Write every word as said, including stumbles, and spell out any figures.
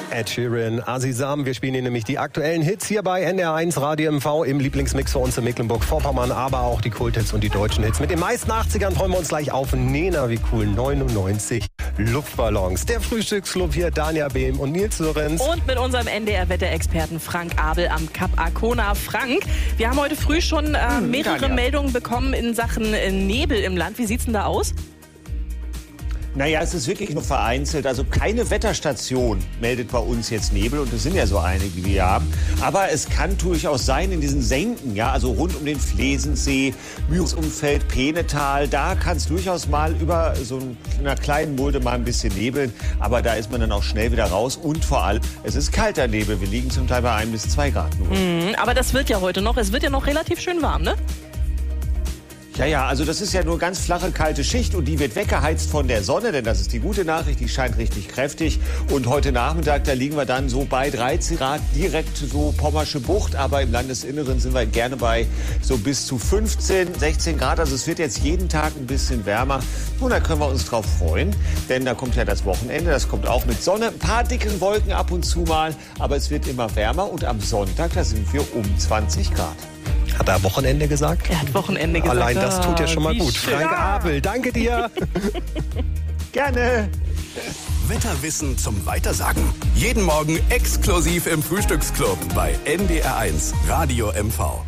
Ed Sheeran, Azizam. Wir spielen Ihnen nämlich die aktuellen Hits hier bei N D R eins Radio M V im Lieblingsmix für uns in Mecklenburg-Vorpommern, aber auch die Kulthits und die deutschen Hits. Mit den meisten achtzigern freuen wir uns gleich auf. Nena, wie cool, neunundneunzig Luftballons. Der Frühstücksclub hier, Dania Behm und Nils Lorenz. Und mit unserem N D R-Wetterexperten Frank Abel am Kap Arkona. Frank, wir haben heute früh schon äh, mehrere Dania. Meldungen bekommen in Sachen äh, Nebel im Land. Wie sieht's denn da aus? Naja, es ist wirklich nur vereinzelt. Also keine Wetterstation meldet bei uns jetzt Nebel. Und es sind ja so einige, die wir haben. Aber es kann durchaus sein in diesen Senken, ja, also rund um den Flesensee, Mühlsumfeld, Peenetal. Da kann es durchaus mal über so einer kleinen Mulde mal ein bisschen nebeln. Aber da ist man dann auch schnell wieder raus. Und vor allem, es ist kalter Nebel. Wir liegen zum Teil bei ein bis zwei Grad nur. Mhm, aber das wird ja heute noch. Es wird ja noch relativ schön warm, ne? Ja, ja, also das ist ja nur ganz flache, kalte Schicht und die wird weggeheizt von der Sonne, denn das ist die gute Nachricht, die scheint richtig kräftig. Und heute Nachmittag, da liegen wir dann so bei dreizehn Grad, direkt so Pommersche Bucht, aber im Landesinneren sind wir gerne bei so bis zu fünfzehn, sechzehn Grad. Also es wird jetzt jeden Tag ein bisschen wärmer und da können wir uns drauf freuen, denn da kommt ja das Wochenende, das kommt auch mit Sonne, ein paar dicken Wolken ab und zu mal, aber es wird immer wärmer und am Sonntag, da sind wir um zwanzig Grad. Hat er Wochenende gesagt? Er hat Wochenende gesagt. Allein das tut ja schon mal gut. Schön. Frank Abel, danke dir. Gerne. Wetterwissen zum Weitersagen. Jeden Morgen exklusiv im Frühstücksclub bei N D R eins Radio M V.